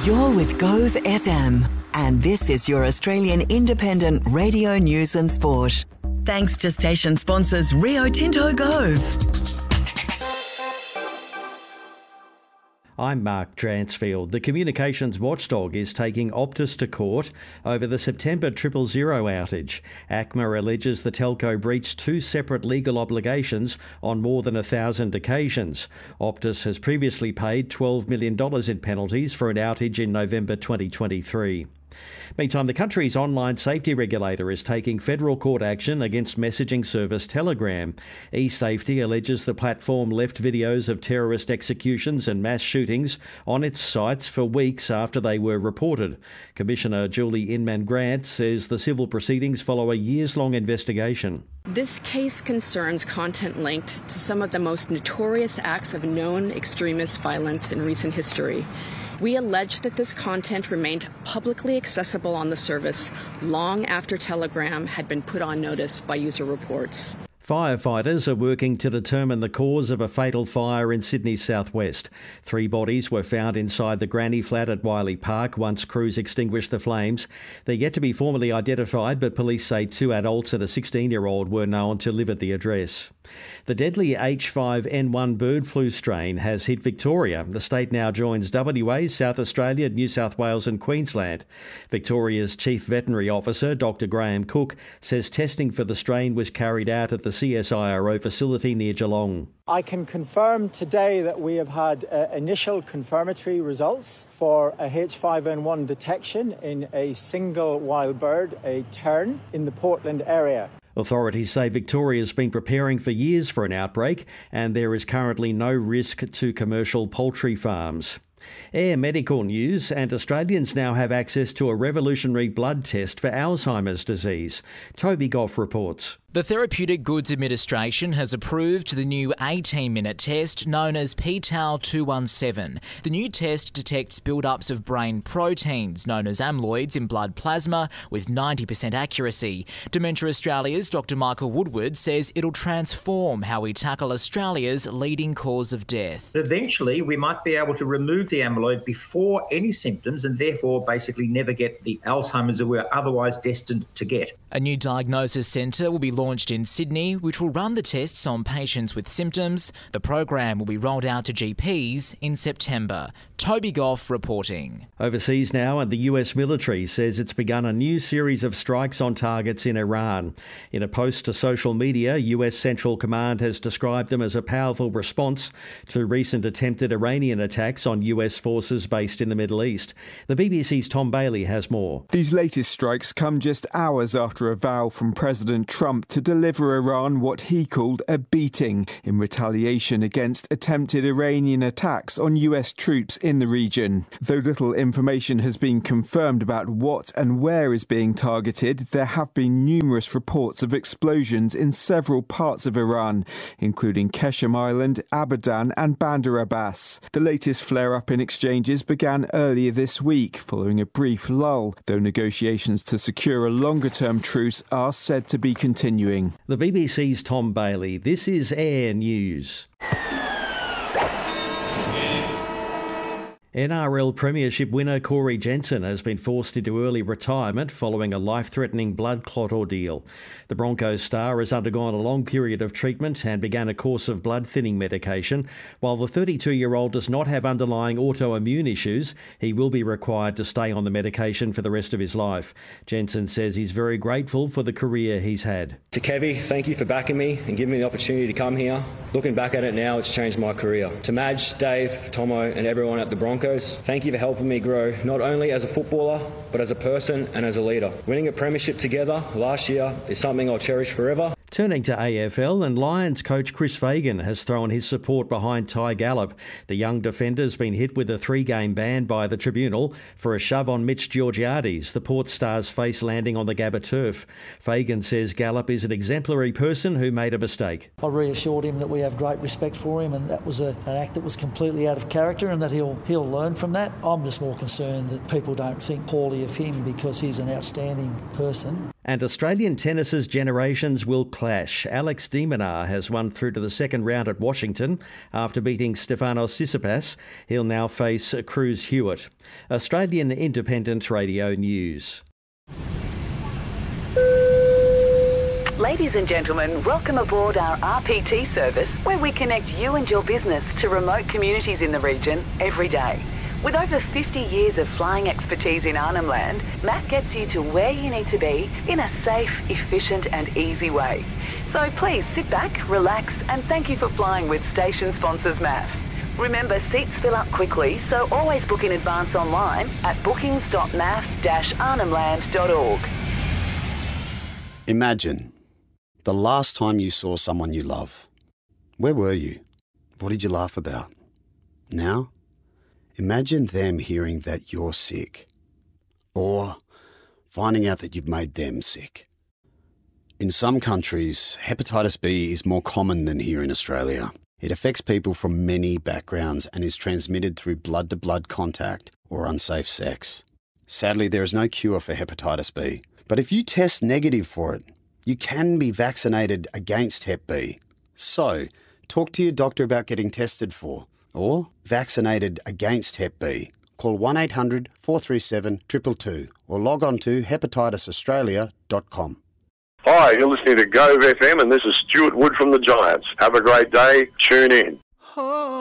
You're with Gove FM, and this is your Australian independent radio news and sport. Thanks to station sponsors Rio Tinto Gove. I'm Mark Dransfield. The communications watchdog is taking Optus to court over the September 000 outage. ACMA alleges the telco breached two separate legal obligations on more than 1,000 occasions. Optus has previously paid $12 million in penalties for an outage in November 2023. Meantime, the country's online safety regulator is taking federal court action against messaging service Telegram. eSafety alleges the platform left videos of terrorist executions and mass shootings on its sites for weeks after they were reported. Commissioner Julie Inman-Grant says the civil proceedings follow a years-long investigation. This case concerns content linked to some of the most notorious acts of known extremist violence in recent history. We allege that this content remained publicly accessible on the service long after Telegram had been put on notice by user reports. Firefighters are working to determine the cause of a fatal fire in Sydney's southwest. 3 bodies were found inside the granny flat at Wiley Park once crews extinguished the flames. They're yet to be formally identified, but police say 2 adults and a 16-year-old were known to live at the address. The deadly H5N1 bird flu strain has hit Victoria. The state now joins WA, South Australia, New South Wales and Queensland. Victoria's Chief Veterinary Officer, Dr Graham Cook, says testing for the strain was carried out at the CSIRO facility near Geelong. I can confirm today that we have had initial confirmatory results for a H5N1 detection in a single wild bird, a tern, in the Portland area. Authorities say Victoria's been preparing for years for an outbreak and there is currently no risk to commercial poultry farms. Air medical news, and Australians now have access to a revolutionary blood test for Alzheimer's disease. Toby Goff reports. The Therapeutic Goods Administration has approved the new 18-minute test known as p-tau217. The new test detects build-ups of brain proteins known as amyloids in blood plasma with 90% accuracy. Dementia Australia's Dr Michael Woodward says it'll transform how we tackle Australia's leading cause of death. Eventually, we might be able to remove the amyloid before any symptoms and therefore basically never get the Alzheimer's that we're otherwise destined to get. A new diagnosis centre will be launched in Sydney, which will run the tests on patients with symptoms. The program will be rolled out to GPs in September. Toby Goff reporting. Overseas now, and the US military says it's begun a new series of strikes on targets in Iran. In a post to social media, US Central Command has described them as a powerful response to recent attempted Iranian attacks on US forces based in the Middle East. The BBC's Tom Bailey has more. These latest strikes come just hours after a vow from President Trump to deliver Iran what he called a beating in retaliation against attempted Iranian attacks on US troops in the region. Though little information has been confirmed about what and where is being targeted, there have been numerous reports of explosions in several parts of Iran, including Qeshm Island, Abadan and Bandar Abbas. The latest flare-up in exchanges began earlier this week, following a brief lull, though negotiations to secure a longer-term truce are said to be continuing. The BBC's Tom Bailey. This is Air News. NRL Premiership winner Corey Jensen has been forced into early retirement following a life-threatening blood clot ordeal. The Broncos star has undergone a long period of treatment and began a course of blood-thinning medication. While the 32-year-old does not have underlying autoimmune issues, he will be required to stay on the medication for the rest of his life. Jensen says he's very grateful for the career he's had. To Kevy, thank you for backing me and giving me the opportunity to come here. Looking back at it now, it's changed my career. To Madge, Dave, Tomo and everyone at the Broncos, thank you for helping me grow, not only as a footballer, but as a person and as a leader. Winning a premiership together last year is something I'll cherish forever. Turning to AFL, and Lions coach Chris Fagan has thrown his support behind Ty Gallop. The young defender's been hit with a 3-game ban by the tribunal for a shove on Mitch Georgiades, the Port Stars face landing on the Gabba turf. Fagan says Gallop is an exemplary person who made a mistake. I reassured him that we have great respect for him and that was an act that was completely out of character and that he'll learn from that. I'm just more concerned that people don't think poorly of him because he's an outstanding person. And Australian tennis's generations will clash. Alex de Minaur has won through to the second round at Washington after beating Stefanos Tsitsipas. He'll now face Cruz Hewitt. Australian Independent Radio News. Ladies and gentlemen, welcome aboard our RPT service, where we connect you and your business to remote communities in the region every day. With over 50 years of flying expertise in Arnhem Land, MAF gets you to where you need to be in a safe, efficient and easy way. So please sit back, relax and thank you for flying with station sponsors MAF. Remember, seats fill up quickly, so always book in advance online at bookings.maf-arnhemland.org. Imagine the last time you saw someone you love. Where were you? What did you laugh about? Now, imagine them hearing that you're sick, or finding out that you've made them sick. In some countries, hepatitis B is more common than here in Australia. It affects people from many backgrounds and is transmitted through blood-to-blood contact or unsafe sex. Sadly, there is no cure for hepatitis B, but if you test negative for it, you can be vaccinated against Hep B. So, talk to your doctor about getting tested for or vaccinated against Hep B. Call 1-800-437-222 or log on to hepatitisaustralia.com. Hi, you're listening to Gove FM and this is Stuart Wood from the Giants. Have a great day. Tune in.